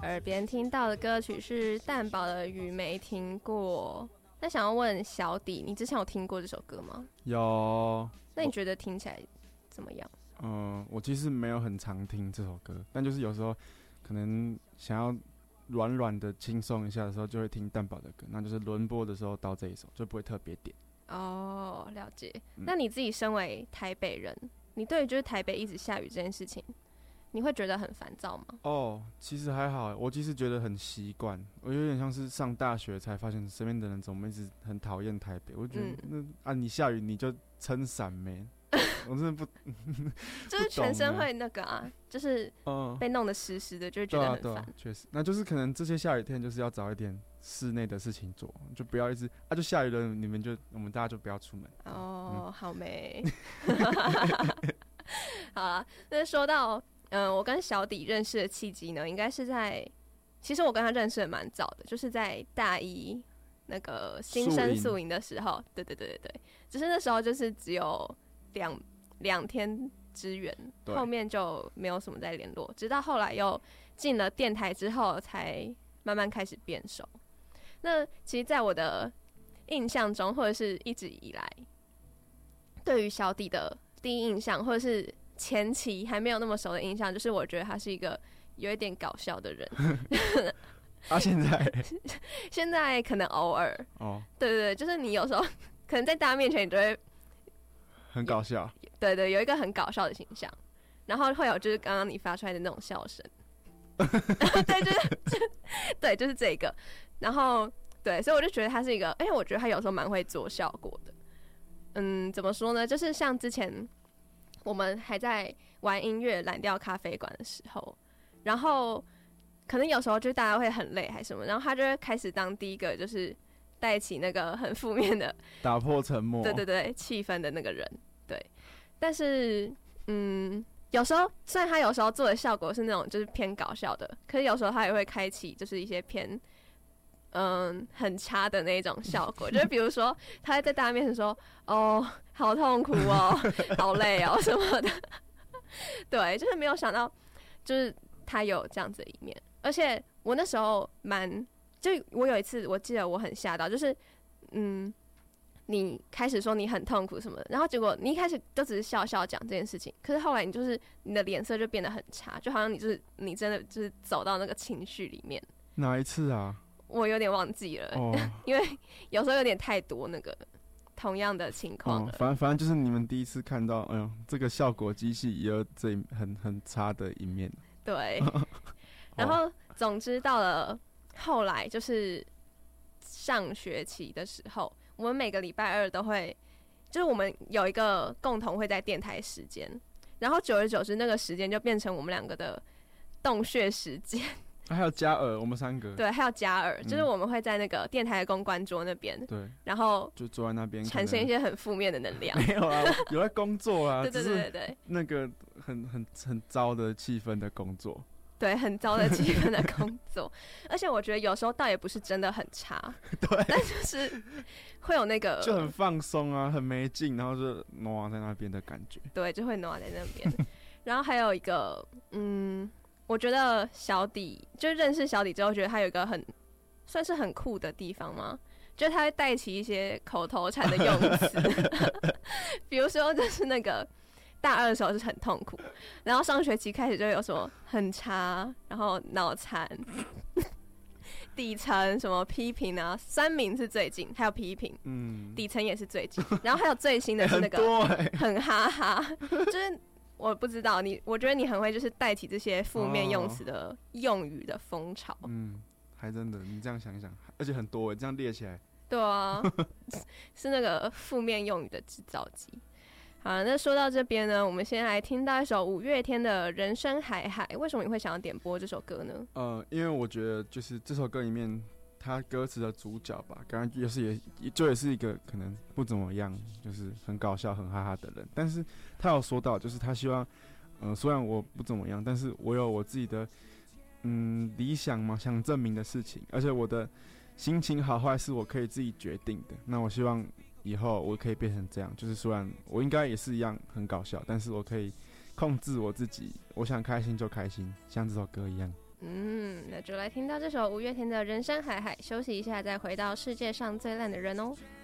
耳边听到的歌曲是蛋堡的《雨没停过》。那想要问小底，你之前有听过这首歌吗？ 有。 那你觉得听起来怎么样？ 我其实没有很常听这首歌，但就是有时候可能想要软软的轻松一下的时候，就会听蛋堡的歌，那就是轮播的时候到这一首，就不会特别点。 哦，了解。那你自己身为台北人，你对于就是台北一直下雨这件事情，你会觉得很烦躁吗？ 其实还好，我其实觉得很习惯。我有点像是上大学才发现身边的人怎么一直很讨厌台北。我觉得你下雨你就撑伞没？我真的不， 就是全身会那个啊，就是被弄得湿湿的，就会觉得很烦。 确实，那就是可能这些下雨天就是要找一点室内的事情做，就不要一直就下雨了，我们大家就不要出门。 好美。好啦，那说到我跟小底认识的契机呢，应该是其实我跟他认识的蛮早的，就是在大一那个新生宿营的时候，对，只是那时候就是只有两天支援，后面就没有什么再联络，直到后来又进了电台之后，才慢慢开始变熟。那其实，在我的印象中，或者是一直以来，对于小底的第一印象，或者是前期还没有那么熟的印象，就是我觉得他是一个有一点搞笑的人。现在可能偶尔对，就是你有时候可能在大家面前，你就会很搞笑。 对，有一个很搞笑的形象，然后会有就是刚刚你发出来的那种笑声。对，就是这个。然后对，所以我就觉得他是一个，我觉得他有时候蛮会做效果的。怎么说呢？就是像之前我们还在玩音乐蓝调咖啡馆的时候，然后可能有时候就大家会很累还是什么，然后他就会开始当第一个就是带起那个很负面的打破沉默， 对气氛的那个人。对，但是有时候虽然他有时候做的效果是那种就是偏搞笑的，可是有时候他也会开启就是一些偏很差的那种效果，就是比如说他会在大家面前说好痛苦好累什么的。对，就是没有想到就是他有这样子的一面。而且我那时候就我有一次我记得我很吓到，就是你开始说你很痛苦什么的，然后结果你一开始就只是笑笑讲这件事情，可是后来你的脸色就变得很差，就好像你真的就是走到那个情绪里面。 哪一次啊？ 我有点忘记了，因为有时候有点太多那个同样的情况了。 反正就是你们第一次看到，这个效果机器也有这很差的一面。 对，然后总之到了后来就是上学期的时候，我们每个礼拜二都会，就是我们有一个共同会在电台时间，然后久而久之那个时间就变成我们两个的洞穴时间。 还有加尔，我们三个。 对，还有加尔，就是我们会在那个电台的公关桌那边， 对， 然后就坐在那边产生一些很负面的能量。 没有啊，有在工作啊， 对， 那个很糟的气氛的工作。 对，很糟的气氛的工作，而且我觉得有时候倒也不是真的很差， 对， 但就是会有那个就很放松啊，很没劲，然后就挪在那边的感觉。 对，就会挪在那边。然后还有一个，我觉得小底就认识小底之后，觉得他有一个算是很酷的地方吗？就是他会带起一些口头禅的用词，比如说就是那个大二的时候是很痛苦，然后上学期开始就有什么很差，然后脑残、底层什么批评啊，酸民是最近，还有批评，底层也是最近，然后还有最新的是那个很哈哈，就是我不知道我觉得你很会就是带起这些负面用词的用语的风潮。 还真的，你这样想一想，而且很多这样列起来。 对啊，是那个负面用语的制造机。好，那说到这边呢，我们先来听到一首五月天的《人生海海》。为什么你会想要点播这首歌呢？ 因为我觉得就是这首歌里面他歌词的主角吧，刚刚也是一个可能不怎么样，就是很搞笑很哈哈的人，但是他有说到就是他希望虽然我不怎么样，但是我有我自己的理想嘛，想证明的事情，而且我的心情好坏是我可以自己决定的。那我希望以后我可以变成这样，就是虽然我应该也是一样很搞笑，但是我可以控制我自己，我想开心就开心，像这首歌一样。 那就来听到这首五月天的人生海海，休息一下再回到世界上最烂的人哦。